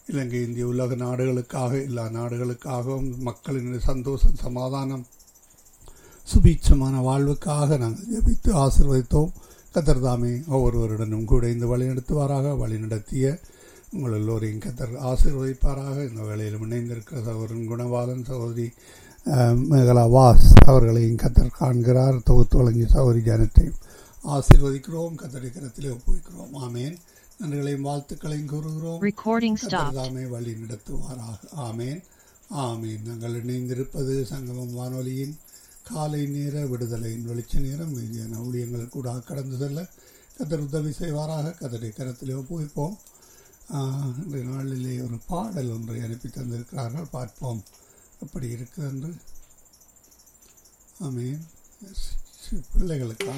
இலங்கை இந்திய உலக நாடுகளுக்காக எல்லா நாடுகளுக்காகவும் மக்களின் சந்தோஷம் சமாதானம் சுபீட்சமான வாழ்வுக்காக நாங்கள் ஜெபித்து ஆசீர்வதித்தோம். கர்த்தர் தாமே ஒவ்வொருவருடனும் கூட இந்த வழிநடத்துவாராக. வழிநடத்திய உங்கள் எல்லோரையும் கர்த்தர் ஆசீர்வதிப்பாராக. இந்த வேளையில் இணைந்திருக்கிற சகோதரன் குணவாளன், சகோதரி மேகலா வாஸ் அவர்களையும் கர்த்தர் காண்கிறார். தொகுத்து வழங்கிய சகோதரி ஜனத்தையும் ஆசீர்வதிக்கிறோம். கர்த்தருடைய கரத்திலே ஒப்புவிக்கிறோம். ஆமேன். நன்றிகளையும் வாழ்த்துக்களையும் கூறுகிறோம். கர்த்தர் தாமே வழி நடத்துவாராக. ஆமேன் ஆமேன். நாங்கள் இணைந்திருப்பது சங்கமம் வானொலியின் காலை நேர விடுதலையின் வெளிச்ச நேரம். மீதியான ஊழியங்கள் கூட கடந்து செல்ல கர்த்தர் உதவி செய்வாராக. கர்த்தருடைய கரத்திலே ஒப்புவிப்போம். இன்றைய நாளிலே ஒரு பாடல் ஒன்றை அனுப்பி தந்திருக்கிறார்கள். பார்ப்போம் எப்படி இருக்குது என்று. ஆமேன். பிள்ளைகளுக்காக